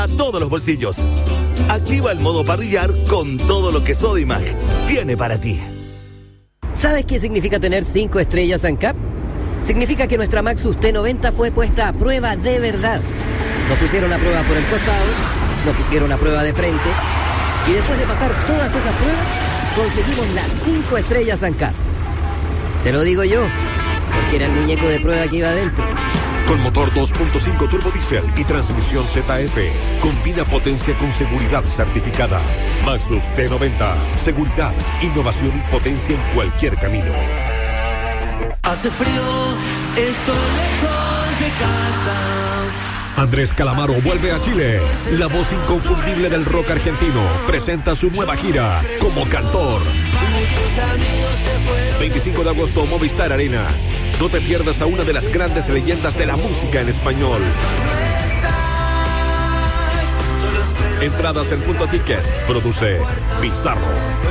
a todos los bolsillos. Activa el modo parrillar con todo lo que Sodimac tiene para ti. ¿Sabes qué significa tener 5 estrellas ANCAP? Significa que nuestra Maxus T90 fue puesta a prueba de verdad. Nos pusieron a prueba por el costado, nos pusieron a prueba de frente, y después de pasar todas esas pruebas, conseguimos las 5 estrellas ANCAP. Te lo digo yo, porque era el muñeco de prueba que iba adentro. Con motor 2.5 turbo diesel y transmisión ZF, combina potencia con seguridad certificada. Maxus T90, seguridad, innovación y potencia en cualquier camino. Hace frío, estoy lejos de casa. Andrés Calamaro vuelve a Chile. La voz inconfundible del rock argentino presenta su nueva gira como cantor. 25 de agosto, Movistar Arena. No te pierdas a una de las grandes leyendas de la música en español. Entradas en Punto Ticket. Produce Bizarro.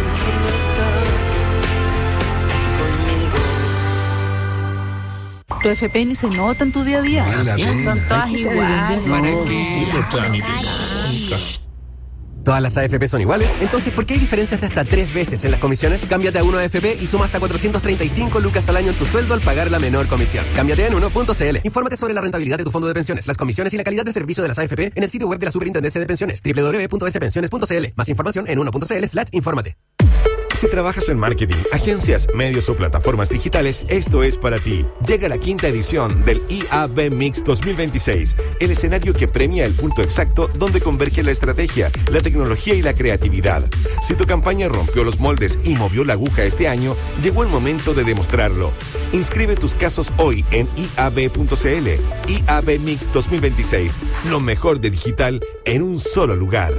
Tu FP ni se nota en tu día a día. Son todas iguales. ¿Para qué? Los trámites. ¿Todas las AFP son iguales? Entonces, ¿por qué hay diferencias de hasta 3 veces en las comisiones? Cámbiate a 1AFP y suma hasta 435 lucas al año en tu sueldo al pagar la menor comisión. Cámbiate en 1.cl. Infórmate sobre la rentabilidad de tu fondo de pensiones, las comisiones y la calidad de servicio de las AFP en el sitio web de la Superintendencia de Pensiones, www.spensiones.cl. Más información en 1.cl/infórmate. Si trabajas en marketing, agencias, medios o plataformas digitales, esto es para ti. Llega la 5ª edición del IAB Mix 2026, el escenario que premia el punto exacto donde converge la estrategia, la tecnología y la creatividad. Si tu campaña rompió los moldes y movió la aguja este año, llegó el momento de demostrarlo. Inscribe tus casos hoy en iab.cl. IAB Mix 2026, lo mejor de digital en un solo lugar.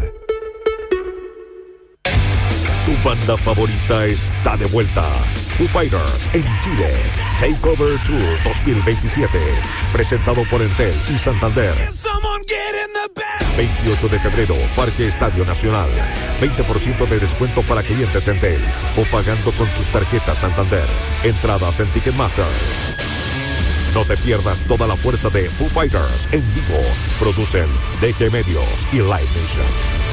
Tu banda favorita está de vuelta. Foo Fighters en Chile. Takeover Tour 2027. Presentado por Entel y Santander. 28 de febrero, Parque Estadio Nacional. 20% de descuento para clientes Entel o pagando con tus tarjetas Santander. Entradas en Ticketmaster. No te pierdas toda la fuerza de Foo Fighters en vivo. Producen DG Medios y Live Nation.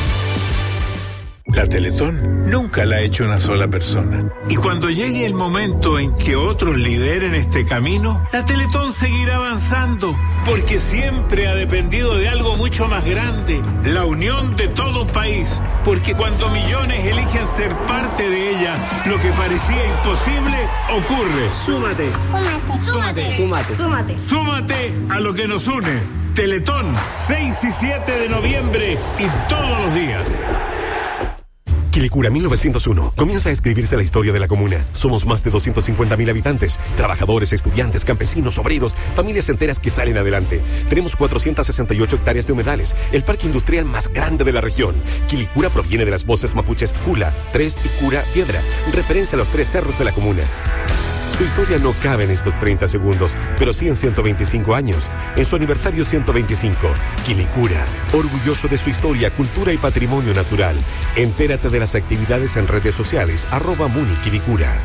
La Teletón nunca la ha hecho una sola persona. Y cuando llegue el momento en que otros lideren este camino, la Teletón seguirá avanzando, porque siempre ha dependido de algo mucho más grande, la unión de todo un país. Porque cuando millones eligen ser parte de ella, lo que parecía imposible ocurre. Súmate. Súmate. Súmate. Súmate. Súmate a lo que nos une. Teletón, 6 y 7 de noviembre y todos los días. Quilicura 1901. Comienza a escribirse la historia de la comuna. Somos más de 250.000 habitantes. Trabajadores, estudiantes, campesinos, obreros, familias enteras que salen adelante. Tenemos 468 hectáreas de humedales. El parque industrial más grande de la región. Quilicura proviene de las voces mapuches Cula, 3 y Cura, Piedra. Referencia a los 3 cerros de la comuna. Su historia no cabe en estos 30 segundos, pero sí en 125 años. En su aniversario 125, Quilicura, orgulloso de su historia, cultura y patrimonio natural. Entérate de las actividades en redes sociales, @MuniQuilicura.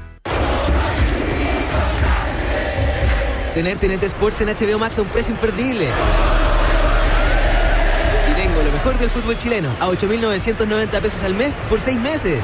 Tener TNT Sports en HBO Max a un precio imperdible. Si tengo lo mejor del fútbol chileno a 8.990 pesos al mes por 6 meses.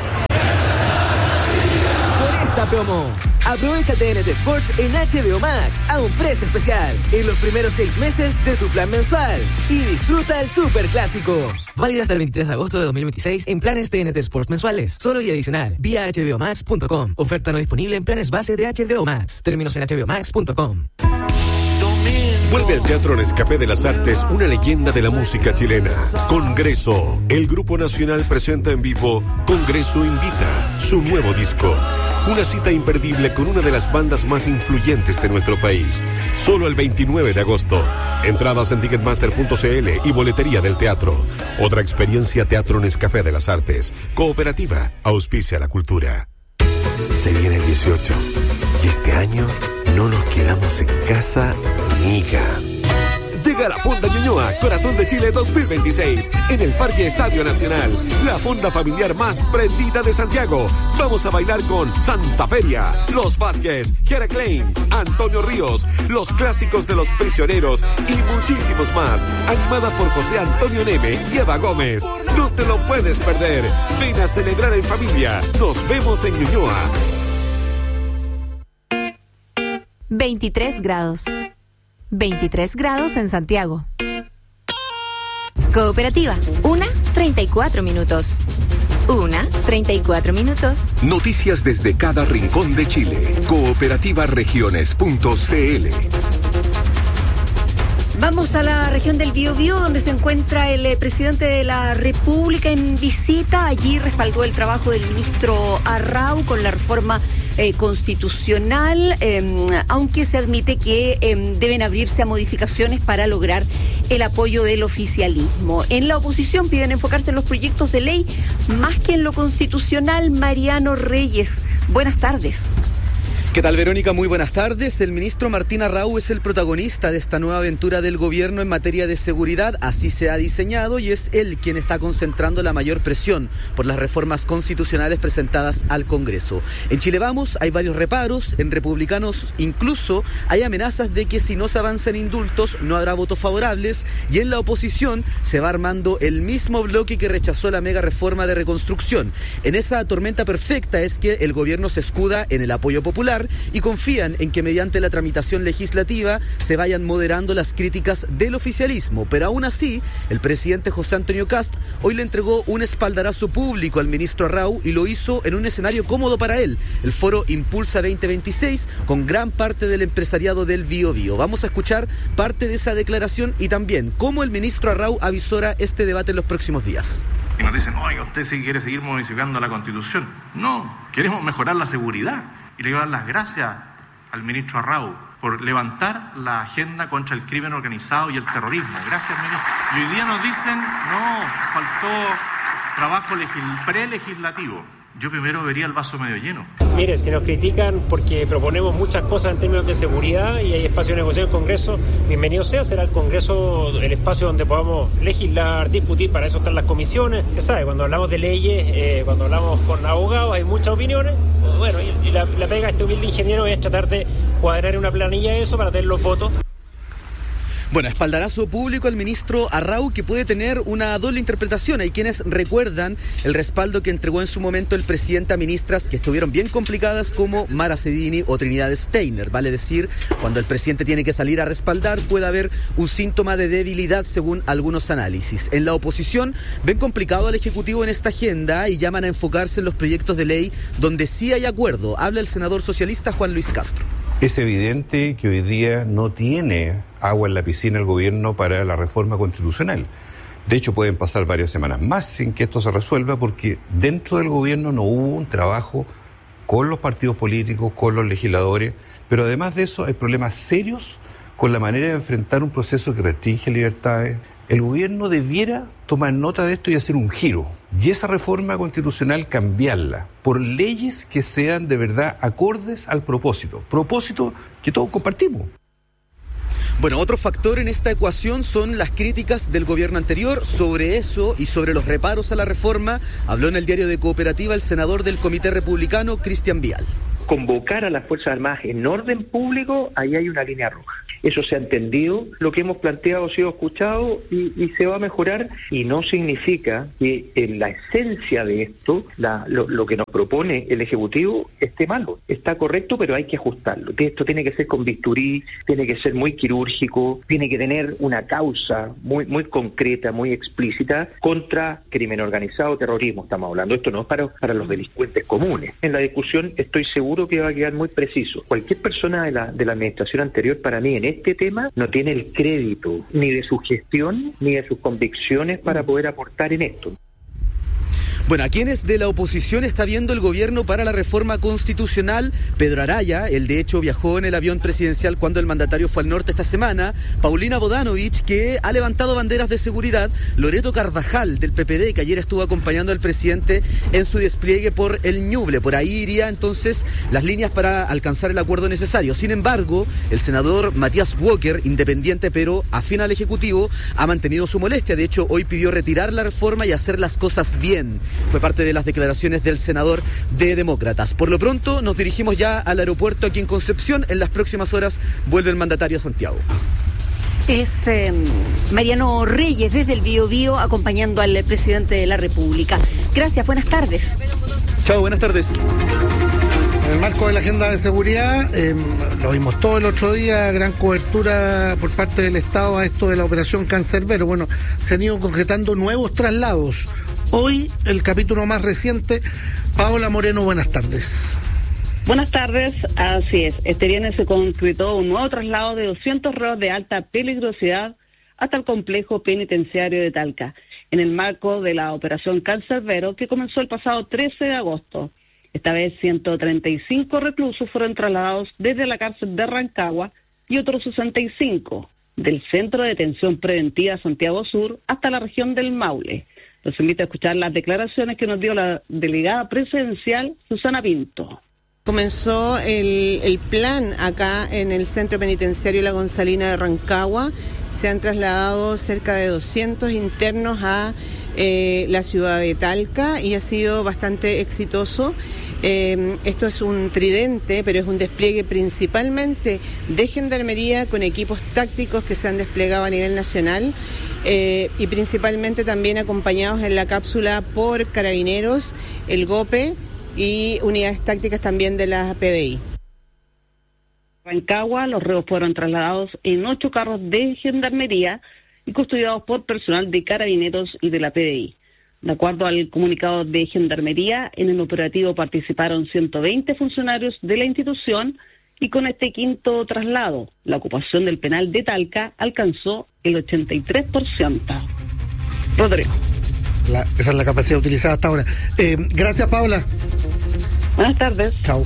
Promo. Aprovecha TNT Sports en HBO Max a un precio especial en los primeros 6 meses de tu plan mensual y disfruta el superclásico. Válido hasta el 23 de agosto de 2026 en planes TNT Sports mensuales, solo y adicional, vía hbomax.com. Oferta no disponible en planes base de HBO Max. Términos en hbomax.com. Vuelve al Teatro Nescafé de las Artes una leyenda de la música chilena. Congreso. El Grupo Nacional presenta en vivo Congreso Invita, su nuevo disco. Una cita imperdible con una de las bandas más influyentes de nuestro país. Solo el 29 de agosto. Entradas en Ticketmaster.cl y boletería del teatro. Otra experiencia Teatro Nescafé de las Artes. Cooperativa, auspicia la cultura. Se viene el 18 y este año no nos quedamos en casa, amiga. Llega la Fonda Ñuñoa, Corazón de Chile 2026, en el Parque Estadio Nacional. La fonda familiar más prendida de Santiago. Vamos a bailar con Santa Feria, Los Vázquez, Jera Klein, Antonio Ríos, los clásicos de Los Prisioneros y muchísimos más. Animada por José Antonio Neme y Eva Gómez. No te lo puedes perder. Ven a celebrar en familia. Nos vemos en Ñuñoa. 23 grados. 23 grados en Santiago. Cooperativa, 1:34 minutos. 1:34 minutos. Noticias desde cada rincón de Chile. Cooperativaregiones.cl. Vamos a la región del Biobío, donde se encuentra el presidente de la República en visita. Allí respaldó el trabajo del ministro Arrau con la reforma constitucional, aunque se admite que deben abrirse a modificaciones para lograr el apoyo del oficialismo. En la oposición piden enfocarse en los proyectos de ley más que en lo constitucional. Mariano Reyes, buenas tardes. ¿Qué tal, Verónica? Muy buenas tardes. El ministro Martín Arrau es el protagonista de esta nueva aventura del gobierno en materia de seguridad. Así se ha diseñado y es él quien está concentrando la mayor presión por las reformas constitucionales presentadas al Congreso. En Chile Vamos hay varios reparos, en Republicanos incluso hay amenazas de que si no se avanza en indultos no habrá votos favorables, y en la oposición se va armando el mismo bloque que rechazó la mega reforma de reconstrucción. En esa tormenta perfecta es que el gobierno se escuda en el apoyo popular y confían en que mediante la tramitación legislativa se vayan moderando las críticas del oficialismo. Pero aún así, el presidente José Antonio Kast hoy le entregó un espaldarazo público al ministro Arrau y lo hizo en un escenario cómodo para él, el foro Impulsa 2026, con gran parte del empresariado del Biobío. Vamos a escuchar parte de esa declaración y también cómo el ministro Arrau avisora este debate en los próximos días. Y nos dicen, oye, usted sí quiere seguir modificando la Constitución. No, queremos mejorar la seguridad. Y le quiero dar las gracias al ministro Arrau por levantar la agenda contra el crimen organizado y el terrorismo. Gracias, ministro. Y hoy día nos dicen, no, faltó trabajo prelegislativo. Yo primero vería el vaso medio lleno. Mire, si nos critican porque proponemos muchas cosas en términos de seguridad y hay espacio de negociación en el Congreso, bienvenido sea, será el Congreso el espacio donde podamos legislar, discutir, para eso están las comisiones. Usted sabe, cuando hablamos de leyes, cuando hablamos con abogados hay muchas opiniones. Bueno, y la pega de este humilde ingeniero es tratar de cuadrar una planilla eso para tener los votos. Bueno, espaldarazo público al ministro Arrau, que puede tener una doble interpretación. Hay quienes recuerdan el respaldo que entregó en su momento el presidente a ministras que estuvieron bien complicadas como Mara Cedini o Trinidad Steiner. Vale decir, cuando el presidente tiene que salir a respaldar puede haber un síntoma de debilidad según algunos análisis. En la oposición ven complicado al Ejecutivo en esta agenda y llaman a enfocarse en los proyectos de ley donde sí hay acuerdo. Habla el senador socialista Juan Luis Castro. Es evidente que hoy día no tiene agua en la piscina el gobierno para la reforma constitucional. De hecho, pueden pasar varias semanas más sin que esto se resuelva porque dentro del gobierno no hubo un trabajo con los partidos políticos, con los legisladores, pero además de eso hay problemas serios con la manera de enfrentar un proceso que restringe libertades. El gobierno debiera tomar nota de esto y hacer un giro. Y esa reforma constitucional cambiarla por leyes que sean de verdad acordes al propósito que todos compartimos. Bueno, otro factor en esta ecuación son las críticas del gobierno anterior. Sobre eso y sobre los reparos a la reforma habló en el diario de Cooperativa el senador del Comité Republicano, Cristian Vial. Convocar a las Fuerzas Armadas en orden público, ahí hay una línea roja. Eso se ha entendido, lo que hemos planteado ha sido escuchado y se va a mejorar, y no significa que en la esencia de esto, lo que nos propone el Ejecutivo esté malo. Está correcto, pero hay que ajustarlo. Esto tiene que ser con bisturí, tiene que ser muy quirúrgico, tiene que tener una causa muy, muy concreta, muy explícita contra crimen organizado, terrorismo estamos hablando. Esto no es para los delincuentes comunes. En la discusión estoy seguro que va a quedar muy preciso. Cualquier persona de la administración anterior, para mí, en este tema, no tiene el crédito ni de su gestión ni de sus convicciones para poder aportar en esto. Bueno, ¿a quiénes de la oposición está viendo el gobierno para la reforma constitucional? Pedro Araya, él de hecho viajó en el avión presidencial cuando el mandatario fue al norte esta semana. Paulina Bodanovich, que ha levantado banderas de seguridad. Loreto Carvajal, del PPD, que ayer estuvo acompañando al presidente en su despliegue por el Ñuble. Por ahí iría entonces las líneas para alcanzar el acuerdo necesario. Sin embargo, el senador Matías Walker, independiente pero afín al Ejecutivo, ha mantenido su molestia. De hecho, hoy pidió retirar la reforma y hacer las cosas bien. Fue parte de las declaraciones del senador de Demócratas. Por lo pronto, nos dirigimos ya al aeropuerto aquí en Concepción. En las próximas horas vuelve el mandatario a Santiago. Es Mariano Reyes desde el Biobío acompañando al presidente de la República. Gracias, buenas tardes. Chao, buenas tardes. En el marco de la agenda de seguridad, lo vimos todo el otro día, gran cobertura por parte del Estado a esto de la operación Cancerbero. Bueno, se han ido concretando nuevos traslados. Hoy, el capítulo más reciente. Paola Moreno, buenas tardes. Buenas tardes, así es. Este viernes se concretó un nuevo traslado de 200 reos de alta peligrosidad hasta el complejo penitenciario de Talca, en el marco de la operación Cancerbero que comenzó el pasado 13 de agosto. Esta vez 135 reclusos fueron trasladados desde la cárcel de Rancagua y otros 65 del Centro de Detención Preventiva Santiago Sur hasta la región del Maule. Los invito a escuchar las declaraciones que nos dio la delegada presidencial Susana Pinto. Comenzó el plan acá en el Centro Penitenciario La Gonzalina de Rancagua. Se han trasladado cerca de 200 internos a la ciudad de Talca y ha sido bastante exitoso. Esto es un tridente, pero es un despliegue principalmente de gendarmería con equipos tácticos que se han desplegado a nivel nacional y principalmente también acompañados en la cápsula por carabineros, el GOPE y unidades tácticas también de la PDI. Rancagua, los reos fueron trasladados en 8 carros de gendarmería y custodiados por personal de carabineros y de la PDI. De acuerdo al comunicado de Gendarmería, en el operativo participaron 120 funcionarios de la institución y con este quinto traslado, la ocupación del penal de Talca alcanzó el 83%. Rodrigo. Esa es la capacidad utilizada hasta ahora. Gracias, Paula. Buenas tardes. Chao.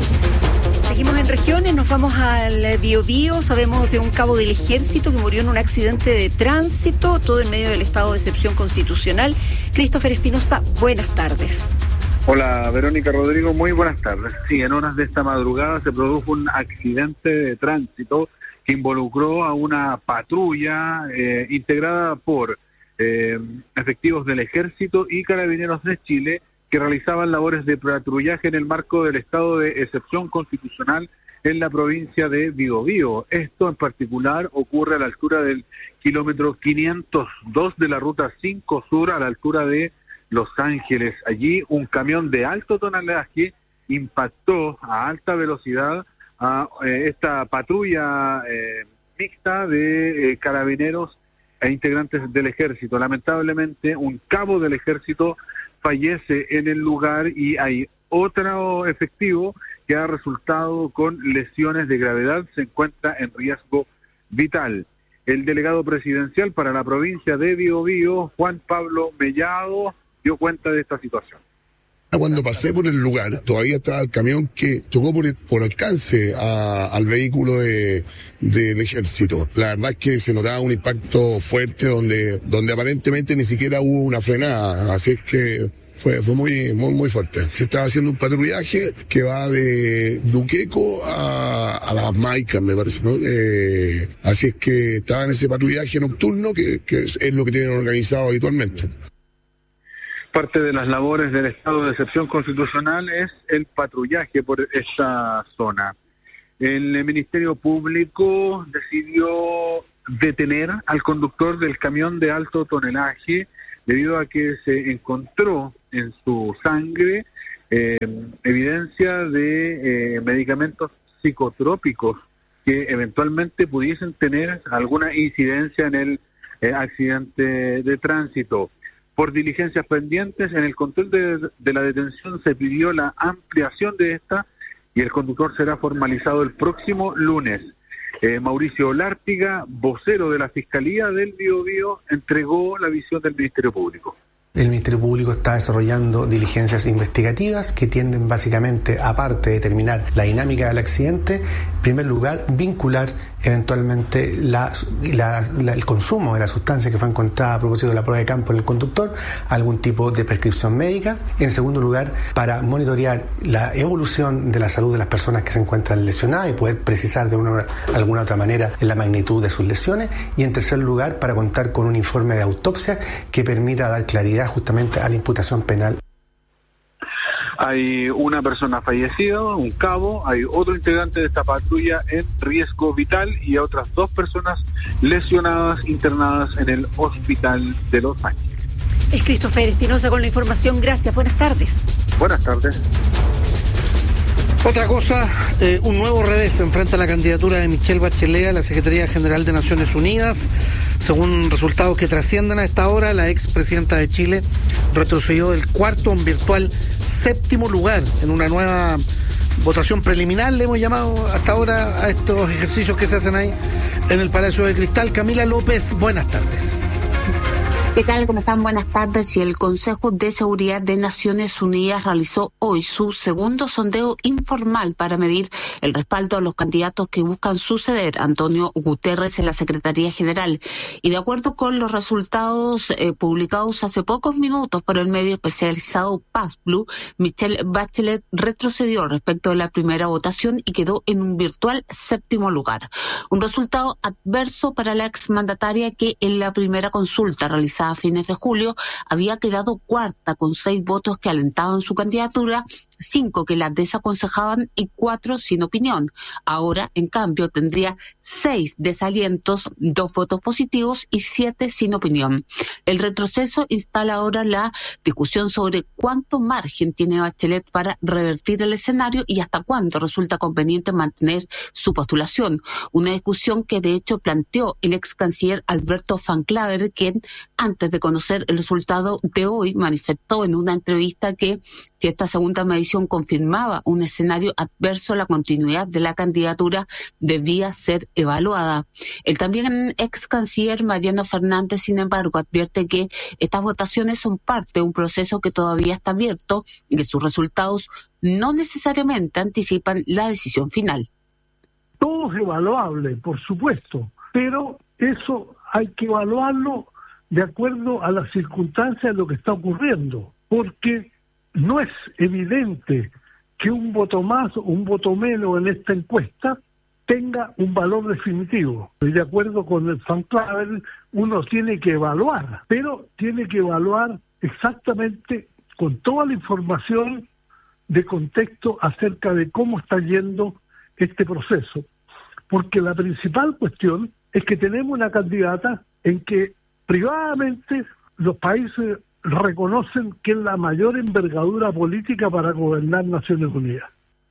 Seguimos en regiones, nos vamos al Biobío. Sabemos de un cabo del ejército que murió en un accidente de tránsito, todo en medio del estado de excepción constitucional. Christopher Espinosa, buenas tardes. Hola, Verónica, Rodrigo, muy buenas tardes. Sí, en horas de esta madrugada se produjo un accidente de tránsito que involucró a una patrulla integrada por efectivos del Ejército y Carabineros de Chile que realizaban labores de patrullaje en el marco del estado de excepción constitucional en la provincia de Biobío. Esto en particular ocurre a la altura del kilómetro 502 de la ruta 5 Sur, a la altura de Los Ángeles. Allí un camión de alto tonelaje impactó a alta velocidad a esta patrulla mixta de carabineros e integrantes del ejército. Lamentablemente, un cabo del ejército fallece en el lugar y hay otro efectivo que ha resultado con lesiones de gravedad, se encuentra en riesgo vital. El delegado presidencial para la provincia de Biobío, Juan Pablo Mellado, dio cuenta de esta situación. Cuando pasé por el lugar, todavía estaba el camión que chocó por alcance al vehículo del ejército. La verdad es que se notaba un impacto fuerte donde aparentemente ni siquiera hubo una frenada, así es que fue muy fuerte. Se estaba haciendo un patrullaje que va de Duqueco a Las Maicas, me parece, ¿no? Así es que estaba en ese patrullaje nocturno que es lo que tienen organizado habitualmente. Parte de las labores del estado de excepción constitucional es el patrullaje por esta zona. El Ministerio Público decidió detener al conductor del camión de alto tonelaje debido a que se encontró en su sangre evidencia de medicamentos psicotrópicos que eventualmente pudiesen tener alguna incidencia en el accidente de tránsito. Por diligencias pendientes, en el control de la detención se pidió la ampliación de esta y el conductor será formalizado el próximo lunes. Mauricio Lártiga, vocero de la Fiscalía del Biobío, entregó la visión del Ministerio Público. El Ministerio Público está desarrollando diligencias investigativas que tienden básicamente, aparte de determinar la dinámica del accidente, en primer lugar, vincular eventualmente el consumo de la sustancia que fue encontrada a propósito de la prueba de campo en el conductor, algún tipo de prescripción médica. En segundo lugar, para monitorear la evolución de la salud de las personas que se encuentran lesionadas y poder precisar de alguna otra manera la magnitud de sus lesiones. Y en tercer lugar, para contar con un informe de autopsia que permita dar claridad justamente a la imputación penal. Hay una persona fallecida, un cabo, hay otro integrante de esta patrulla en riesgo vital y otras 2 personas lesionadas, internadas en el hospital de Los Ángeles. Es Christopher Espinosa con la información. Gracias, buenas tardes. Buenas tardes. Otra cosa, un nuevo revés enfrenta la candidatura de Michelle Bachelet a la Secretaría General de Naciones Unidas. Según resultados que trascienden a esta hora, la expresidenta de Chile retrocedió del 4º a un virtual 7º lugar en una nueva votación preliminar, le hemos llamado hasta ahora a estos ejercicios que se hacen ahí en el Palacio de Cristal. Camila López, buenas tardes. ¿Qué tal? ¿Cómo están? Buenas tardes. Y el Consejo de Seguridad de Naciones Unidas realizó hoy su segundo sondeo informal para medir el respaldo a los candidatos que buscan suceder a Antonio Guterres en la Secretaría General. Y de acuerdo con los resultados publicados hace pocos minutos por el medio especializado Paz Blue, Michelle Bachelet retrocedió respecto de la primera votación y quedó en un virtual 7º lugar. Un resultado adverso para la exmandataria que en la primera consulta realizada a fines de julio había quedado cuarta con 6 votos que alentaban su candidatura, 5 que la desaconsejaban y 4 sin opinión. Ahora, en cambio, tendría 6 desalientos, 2 votos positivos y 7 sin opinión. El retroceso instala ahora la discusión sobre cuánto margen tiene Bachelet para revertir el escenario y hasta cuándo resulta conveniente mantener su postulación. Una discusión que de hecho planteó el ex canciller Alberto Van Claver, quien antes de conocer el resultado de hoy manifestó en una entrevista que si esta segunda medición confirmaba un escenario adverso, la continuidad de la candidatura debía ser evaluada. El también ex canciller Mariano Fernández, sin embargo, advierte que estas votaciones son parte de un proceso que todavía está abierto y que sus resultados no necesariamente anticipan la decisión final. Todo es evaluable, por supuesto, pero eso hay que evaluarlo de acuerdo a las circunstancias de lo que está ocurriendo, porque no es evidente que un voto más o un voto menos en esta encuesta tenga un valor definitivo. De acuerdo con el Van Claver, uno tiene que evaluar, pero tiene que evaluar exactamente con toda la información de contexto acerca de cómo está yendo este proceso, porque la principal cuestión es que tenemos una candidata en que privadamente los países reconocen que es la mayor envergadura política para gobernar Naciones Unidas.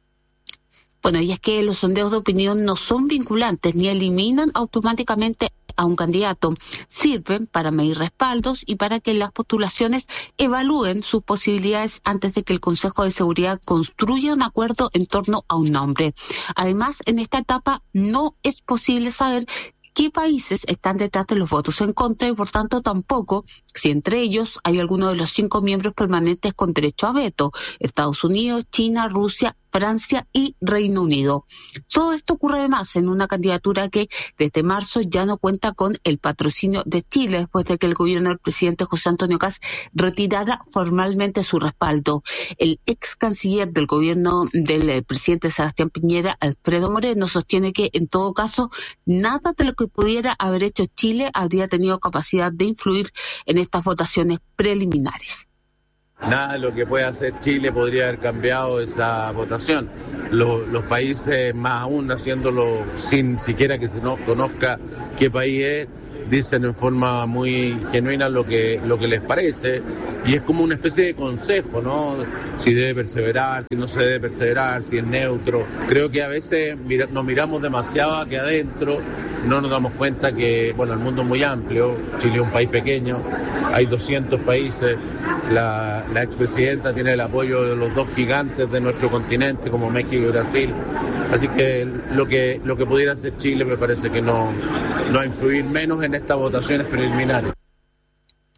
Bueno, y es que los sondeos de opinión no son vinculantes ni eliminan automáticamente a un candidato. Sirven para medir respaldos y para que las postulaciones evalúen sus posibilidades antes de que el Consejo de Seguridad construya un acuerdo en torno a un nombre. Además, en esta etapa no es posible saber qué países están detrás de los votos en contra y por tanto tampoco si entre ellos hay alguno de los 5 miembros permanentes con derecho a veto: Estados Unidos, China, Rusia, Francia y Reino Unido. Todo esto ocurre además en una candidatura que desde marzo ya no cuenta con el patrocinio de Chile después de que el gobierno del presidente José Antonio Kast retirara formalmente su respaldo. El ex canciller del gobierno del presidente Sebastián Piñera, Alfredo Moreno, sostiene que en todo caso nada de lo que pudiera haber hecho Chile habría tenido capacidad de influir en estas votaciones preliminares. Nada de lo que pueda hacer Chile podría haber cambiado esa votación. Los países, más aún haciéndolo sin siquiera que se conozca qué país es, dicen en forma muy genuina lo que les parece, y es como una especie de consejo, ¿no? Si debe perseverar, si no se debe perseverar, si es neutro. Creo que a veces nos miramos demasiado aquí adentro, no nos damos cuenta que, bueno, el mundo es muy amplio, Chile es un país pequeño, hay 200 países, la expresidenta tiene el apoyo de los 2 gigantes de nuestro continente como México y Brasil, así que lo que pudiera hacer Chile me parece que no va a influir menos en estas votaciones preliminares.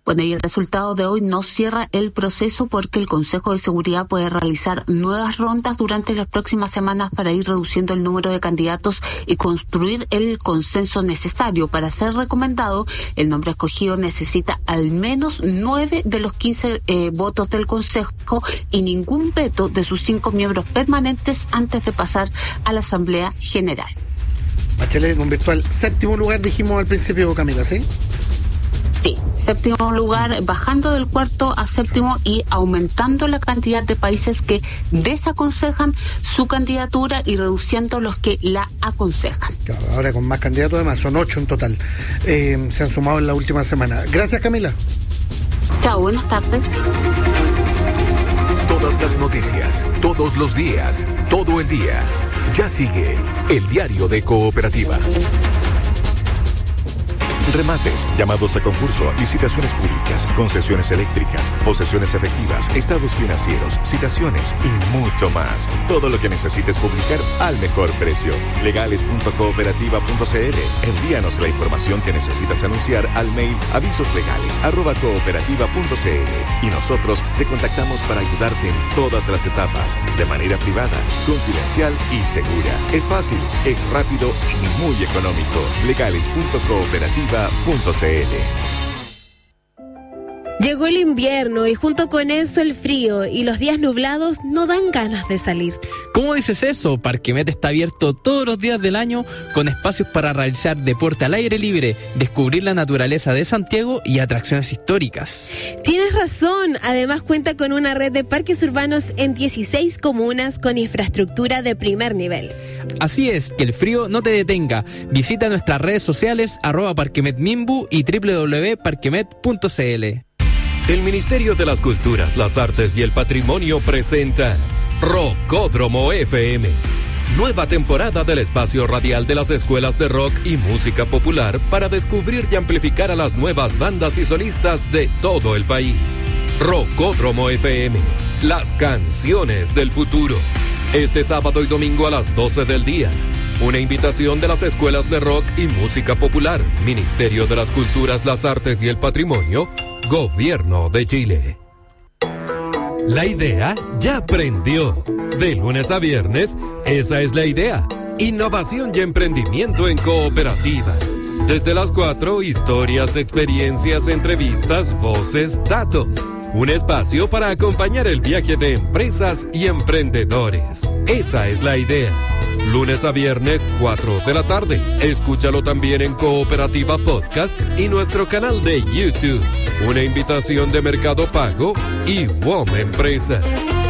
Bueno, y el resultado de hoy no cierra el proceso porque el Consejo de Seguridad puede realizar nuevas rondas durante las próximas semanas para ir reduciendo el número de candidatos y construir el consenso necesario. Para ser recomendado, el nombre escogido necesita al menos 9 de los 15 votos del Consejo y ningún veto de sus 5 miembros permanentes antes de pasar a la Asamblea General. Bachelet en un virtual 7º lugar, dijimos al principio, Camila, ¿sí? Sí, 7º lugar, bajando del 4º a 7º y aumentando la cantidad de países que desaconsejan su candidatura y reduciendo los que la aconsejan. Claro, ahora con más candidatos, además, son 8 en total. Se han sumado en la última semana. Gracias, Camila. Chao, buenas tardes. Todas las noticias, todos los días, todo el día. Ya sigue el Diario de Cooperativa. Remates, llamados a concurso, licitaciones públicas, concesiones eléctricas, posesiones efectivas, estados financieros, citaciones y mucho más. Todo lo que necesites publicar al mejor precio. Legales.cooperativa.cl. Envíanos la información que necesitas anunciar al mail avisoslegales@cooperativa.cl y nosotros te contactamos para ayudarte en todas las etapas, de manera privada, confidencial y segura. Es fácil, es rápido y muy económico. Legales.cooperativa.cl. Llegó el invierno y junto con eso el frío y los días nublados no dan ganas de salir. ¿Cómo dices eso? Parquemet está abierto todos los días del año con espacios para realizar deporte al aire libre, descubrir la naturaleza de Santiago y atracciones históricas. Tienes razón, además cuenta con una red de parques urbanos en 16 comunas con infraestructura de primer nivel. Así es, que el frío no te detenga. Visita nuestras redes sociales @parquemetmimbu y www.parquemet.cl. El Ministerio de las Culturas, las Artes y el Patrimonio presenta Rockódromo FM. Nueva temporada del espacio radial de las escuelas de rock y música popular para descubrir y amplificar a las nuevas bandas y solistas de todo el país. Rockódromo FM, las canciones del futuro. Este sábado y domingo a las 12 del día. Una invitación de las escuelas de rock y música popular, Ministerio de las Culturas, las Artes y el Patrimonio, Gobierno de Chile. La idea ya prendió. De lunes a viernes, esa es la idea. Innovación y emprendimiento en cooperativa. Desde las 4, historias, experiencias, entrevistas, voces, datos. Un espacio para acompañar el viaje de empresas y emprendedores. Esa es la idea. Lunes a viernes, 4 de la tarde. Escúchalo también en Cooperativa Podcast y nuestro canal de YouTube. Una invitación de Mercado Pago y WOM Empresas.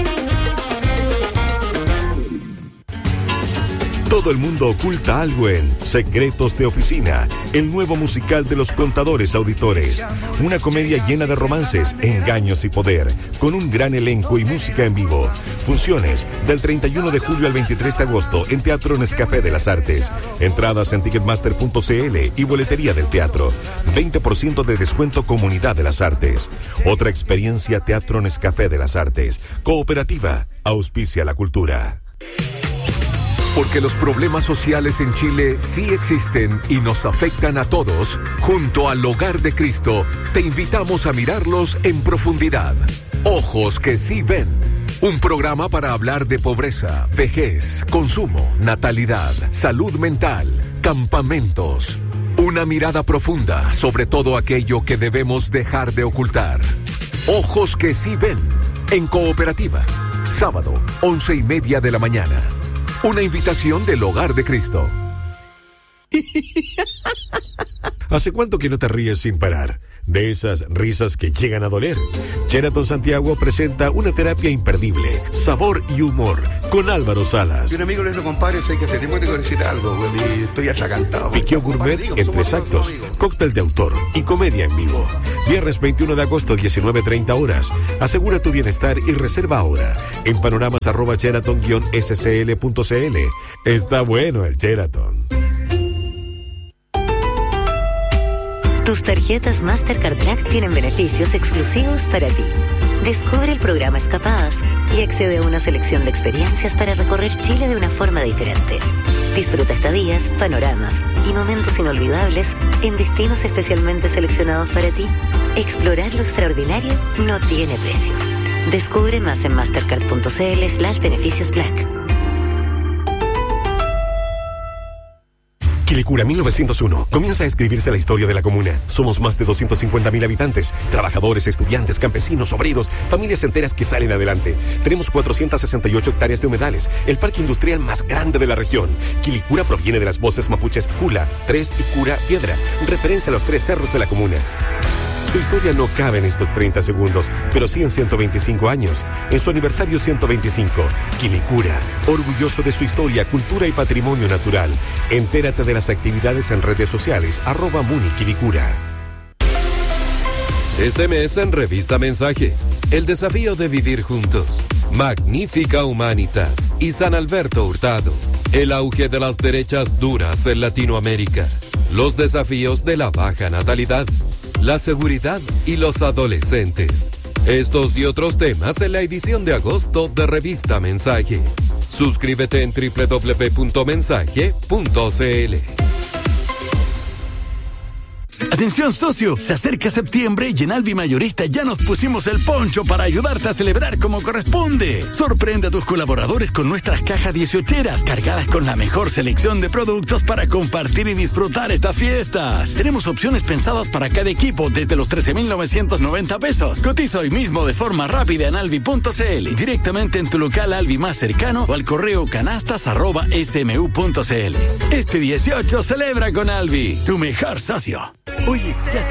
Todo el mundo oculta algo en Secretos de Oficina, el nuevo musical de los contadores auditores. Una comedia llena de romances, engaños y poder, con un gran elenco y música en vivo. Funciones del 31 de julio al 23 de agosto en Teatro Nescafé de las Artes. Entradas en ticketmaster.cl y boletería del teatro. 20% de descuento Comunidad de las Artes. Otra experiencia Teatro Nescafé de las Artes. Cooperativa, auspicia la cultura. Porque los problemas sociales en Chile sí existen y nos afectan a todos, junto al Hogar de Cristo, te invitamos a mirarlos en profundidad. Ojos que sí ven. Un programa para hablar de pobreza, vejez, consumo, natalidad, salud mental, campamentos. Una mirada profunda sobre todo aquello que debemos dejar de ocultar. Ojos que sí ven. En Cooperativa. Sábado, 11:30 de la mañana. Una invitación del Hogar de Cristo. ¿Hace cuánto que no te ríes sin parar? De esas risas que llegan a doler. Sheraton Santiago presenta una terapia imperdible, sabor y humor, con Álvaro Salas. Y un amigo le dijo, compadre, sé que hace tiempo tengo que decir algo, güey, y estoy atragantado. Piqueo Gourmet en 3 actos, cóctel de autor y comedia en vivo. Viernes 21 de agosto, 19:30 horas. Asegura tu bienestar y reserva ahora en panoramas@sheraton-scl.cl. Está bueno el Sheraton. Tus tarjetas Mastercard Black tienen beneficios exclusivos para ti. Descubre el programa Escapadas y accede a una selección de experiencias para recorrer Chile de una forma diferente. Disfruta estadías, panoramas y momentos inolvidables en destinos especialmente seleccionados para ti Explorar lo extraordinario no tiene precio. Descubre más en mastercard.cl/beneficios Black. Quilicura 1901. Comienza a escribirse la historia de la comuna. Somos más de 250.000 habitantes. Trabajadores, estudiantes, campesinos, obreros, familias enteras que salen adelante. Tenemos 468 hectáreas de humedales, el parque industrial más grande de la región. Quilicura proviene de las voces mapuches Cula, Tres y Cura Piedra, referencia a los 3 cerros de la comuna. Su historia no cabe en estos 30 segundos, pero sí en 125 años. En su aniversario 125, Quilicura, orgulloso de su historia, cultura y patrimonio natural. Entérate de las actividades en redes sociales, @MuniQuilicura. Este mes en Revista Mensaje, el desafío de vivir juntos. Magnífica Humanitas y San Alberto Hurtado. El auge de las derechas duras en Latinoamérica. Los desafíos de la baja natalidad. La seguridad y los adolescentes. Estos y otros temas en la edición de agosto de Revista Mensaje. Suscríbete en www.mensaje.cl. Atención socio, se acerca septiembre y en Alvi Mayorista ya nos pusimos el poncho para ayudarte a celebrar como corresponde. Sorprende a tus colaboradores con nuestras cajas 18eras cargadas con la mejor selección de productos para compartir y disfrutar estas fiestas. Tenemos opciones pensadas para cada equipo desde los 13,990 pesos. Cotiza hoy mismo de forma rápida en alvi.cl, directamente en tu local Alvi más cercano o al correo canastas@smu.cl. Este 18 celebra con Alvi, tu mejor socio. Oye, ya